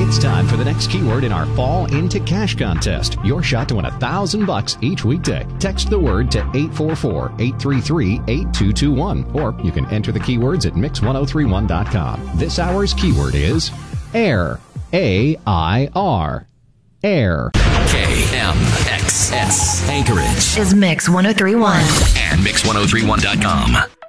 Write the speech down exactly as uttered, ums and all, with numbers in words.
It's time for the next keyword in our Fall Into Cash contest. Your shot to win a thousand bucks each weekday. Text the word to eight four four, eight three three, eight two two one, or you can enter the keywords at mix one oh three one dot com. This hour's keyword is air. A I R. Air. K M X S Anchorage is Mix one oh three point one and mix one oh three one dot com.